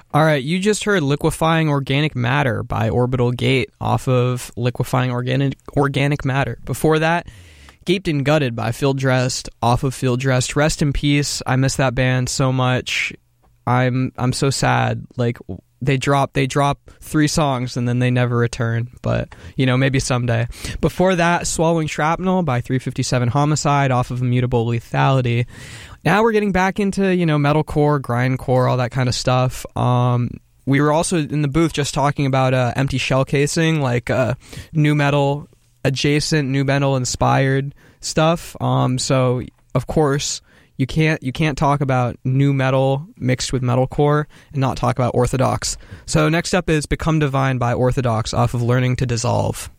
All right, you just heard Liquefying Organic Matter by Orbital Gate off of Liquefying Organic Matter. Before that, Gaped and Gutted by Phil Dressed off of Phil Dressed. Rest in peace. I miss that band so much. I'm so sad. Like, they drop 3 songs and then they never return, but maybe someday. Before that, Swallowing Shrapnel by 357 Homicide off of Immutable Lethality. Now we're getting back into metalcore, grindcore, all that kind of stuff. We were also in the booth just talking about Empty Shell Casing, like new metal adjacent, new metal inspired stuff. So of course you can't talk about new metal mixed with metalcore and not talk about Orthodox. So next up is Become Divine by Orthodox off of Learning to Dissolve.